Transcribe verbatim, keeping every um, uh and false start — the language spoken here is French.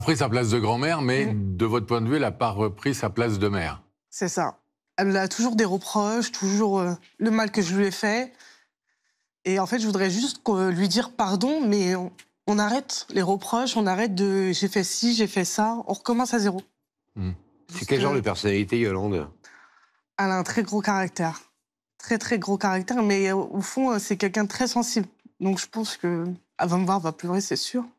Pris sa place de grand-mère, mais Mmh. de votre point de vue, elle n'a pas repris sa place de mère. C'est ça. Elle a toujours des reproches, toujours euh, le mal que je lui ai fait. Et en fait, je voudrais juste qu'on- lui dire pardon, mais on, on arrête les reproches, on arrête de j'ai fait ci, j'ai fait ça, on recommence à zéro. Hmm. C'est Juste, quel genre euh, de personnalité, Yolande? elle a un très gros caractère. Très, très gros caractère, mais euh, au fond, euh, c'est quelqu'un de très sensible. Donc je pense que elle va me voir, elle va pleurer, c'est sûr.